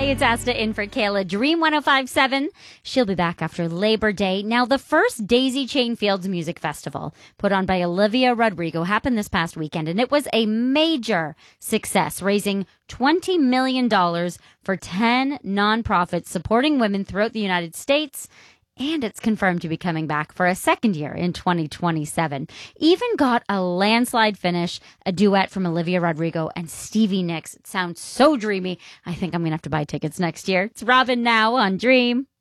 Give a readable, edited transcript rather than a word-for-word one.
Hey, it's Asta in for Kayla. Dream 1057. She'll be back after Labor Day. Now, the first Daisy Chain Fields Music Festival, put on by Olivia Rodrigo, happened this past weekend, and it was a major success, raising $20 million for 10 nonprofits supporting women throughout the United States. And it's confirmed to be coming back for a second year in 2027. Even got a landslide finish, a duet from Olivia Rodrigo and Stevie Nicks. It sounds so dreamy. I think I'm going to have to buy tickets next year. It's Robin now on Dream.